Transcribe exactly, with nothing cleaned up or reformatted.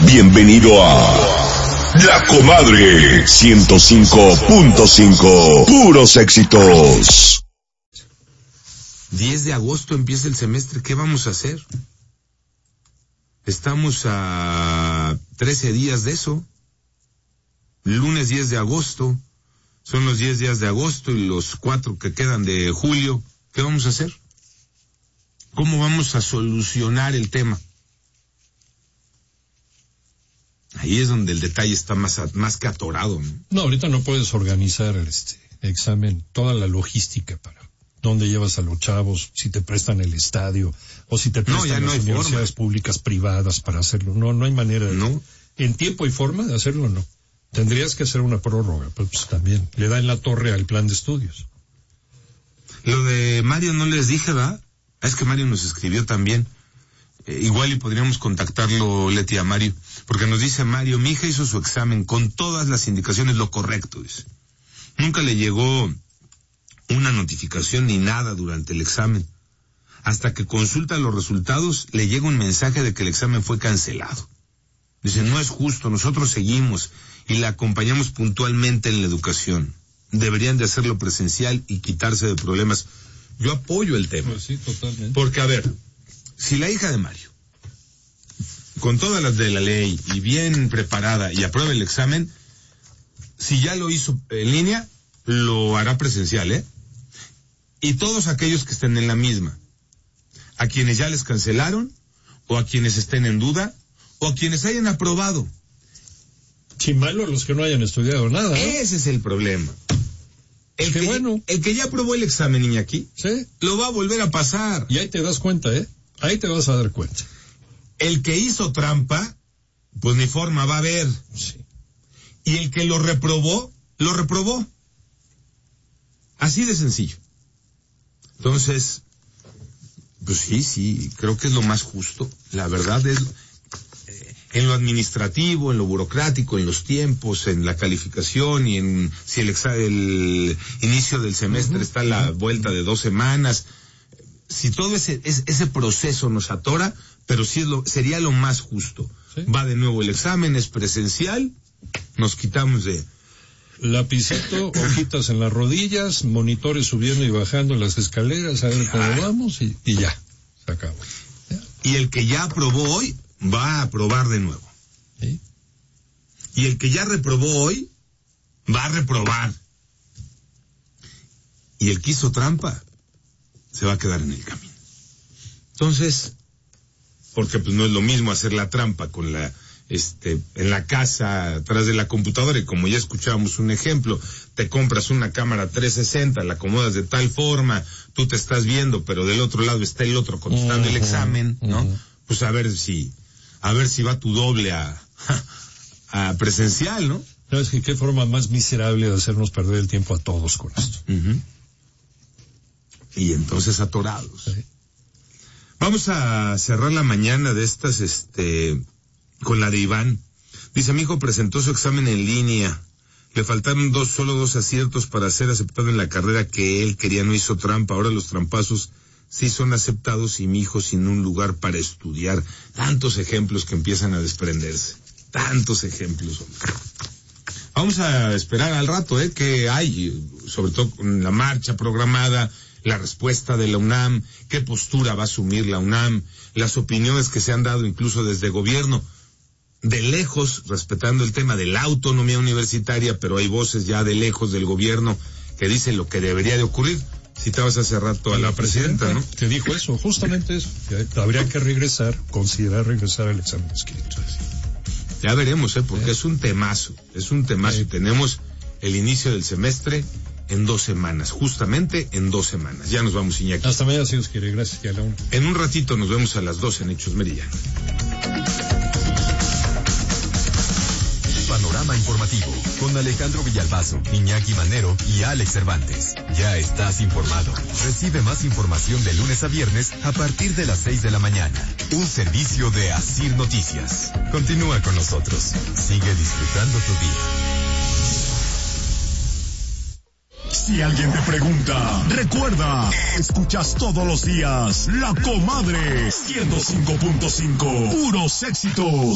Bienvenido a La Comadre ciento cinco punto cinco. Puros éxitos. diez de agosto empieza el semestre. ¿Qué vamos a hacer? Estamos a trece días de eso. Lunes diez de agosto. Son los diez días de agosto y los cuatro que quedan de julio. ¿Qué vamos a hacer? ¿Cómo vamos a solucionar el tema? Ahí es donde el detalle está más, más que atorado, ¿no? No, ahorita no puedes organizar este examen, toda la logística para dónde llevas a los chavos, si te prestan el estadio, o si te prestan no, ya no las hay universidades forma. públicas privadas para hacerlo. No, no hay manera de, no. En tiempo y forma de hacerlo, no. Tendrías que hacer una prórroga, pero pues también le da en la torre al plan de estudios. Lo de Mario no les dije, ¿verdad? Es que Mario nos escribió también. Eh, igual y podríamos contactarlo, Leti, a Mario, porque nos dice Mario, mi hija hizo su examen con todas las indicaciones, lo correcto, dice. Nunca le llegó una notificación ni nada durante el examen. Hasta que consulta los resultados, le llega un mensaje de que el examen fue cancelado. Dice, no es justo, nosotros seguimos y la acompañamos puntualmente en la educación. Deberían de hacerlo presencial y quitarse de problemas. Yo apoyo el tema. Pues sí, totalmente. Porque, a ver, si la hija de Mario, con todas las de la ley y bien preparada y aprueba el examen, si ya lo hizo en línea, lo hará presencial, ¿eh? Y todos aquellos que estén en la misma, a quienes ya les cancelaron, o a quienes estén en duda, o a quienes hayan aprobado. Sin malo los que no hayan estudiado nada, ¿no? Ese es el problema. El Qué que, bueno. el que ya aprobó el examen, Iñaki, Sí. lo va a volver a pasar. Y ahí te das cuenta, ¿eh? Ahí te vas a dar cuenta. El que hizo trampa, pues ni forma va a haber. Sí. Y el que lo reprobó, lo reprobó. Así de sencillo. Entonces, pues sí, sí, creo que es lo más justo. La verdad es, eh, en lo administrativo, en lo burocrático, en los tiempos, en la calificación y en si el, exa- el inicio del semestre uh-huh. está a la vuelta de dos semanas. Si todo ese, ese, ese proceso nos atora, pero sí es lo, sería lo más justo. ¿Sí? Va de nuevo el examen, es presencial, nos quitamos de... Lapicito, hojitas en las rodillas, monitores subiendo y bajando las escaleras, a ver cómo vamos y, y ya, se acabó. ¿Ya? Y el que ya aprobó hoy, va a aprobar de nuevo. ¿Sí? Y el que ya reprobó hoy, va a reprobar. Y el que hizo trampa, se va a quedar en el camino. Entonces, porque pues no es lo mismo hacer la trampa con la... este, en la casa, atrás de la computadora, y como ya escuchábamos un ejemplo, te compras una cámara trescientos sesenta, la acomodas de tal forma, tú te estás viendo, pero del otro lado está el otro contestando uh-huh, el examen, ¿no? Uh-huh. Pues a ver si, a ver si va tu doble a, a presencial, ¿no? No, es que qué forma más miserable de hacernos perder el tiempo a todos con esto. Uh-huh. Y entonces atorados. Sí. Vamos a cerrar la mañana de estas, este... con la de Iván. Dice, mi hijo presentó su examen en línea. Le faltaron dos, solo dos aciertos para ser aceptado en la carrera que él quería, no hizo trampa. Ahora los trampazos sí son aceptados y mi hijo sin un lugar para estudiar. Tantos ejemplos que empiezan a desprenderse. Tantos ejemplos, hombre. Vamos a esperar al rato, ¿eh? Que hay, sobre todo con la marcha programada, la respuesta de la UNAM, qué postura va a asumir la UNAM, las opiniones que se han dado incluso desde gobierno. De lejos, respetando el tema de la autonomía universitaria, pero hay voces ya de lejos del gobierno que dicen lo que debería de ocurrir. Citabas hace rato a la, la presidenta, ¿no? Que dijo eso, justamente eso, que habría que regresar, considerar regresar al examen escrito. Ya veremos, ¿eh? Porque ¿Eh? es un temazo, es un temazo. ¿Eh? Tenemos el inicio del semestre en dos semanas, justamente en dos semanas. Ya nos vamos, Iñaki. Hasta mañana, si Dios quiere, gracias. Y a la una. En un ratito nos vemos a las doce en Hechos Meridiano. Panorama informativo con Alejandro Villalbazo, Iñaki Manero y Alex Cervantes. Ya estás informado. Recibe más información de lunes a viernes a partir de las seis de la mañana. Un servicio de Asir Noticias. Continúa con nosotros. Sigue disfrutando tu día. Si alguien te pregunta, recuerda, escuchas todos los días La Comadre ciento cinco punto cinco. Puros éxitos.